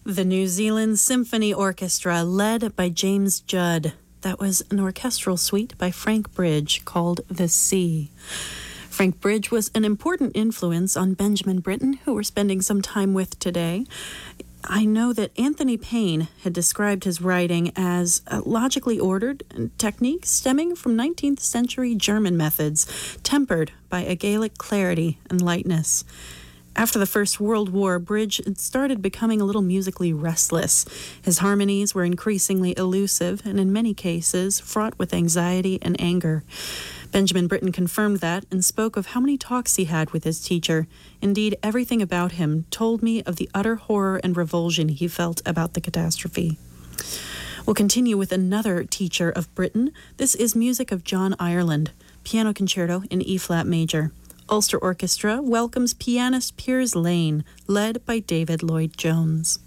The New Zealand Symphony Orchestra, led by James Judd. That was an orchestral suite by Frank Bridge called The Sea. Frank Bridge was an important influence on Benjamin Britten, who we're spending some time with today. I know that Anthony Payne had described his writing as a logically ordered technique stemming from 19th century German methods, tempered by a Gaelic clarity and lightness. After the First World War, Bridge started becoming a little musically restless. His harmonies were increasingly elusive and in many cases fraught with anxiety and anger. Benjamin Britten confirmed that and spoke of how many talks he had with his teacher. Indeed, everything about him told me of the utter horror and revulsion he felt about the catastrophe. We'll continue with another teacher of Britten. This is music of John Ireland, piano concerto in E-flat major. Ulster Orchestra welcomes pianist Piers Lane, led by David Lloyd-Jones.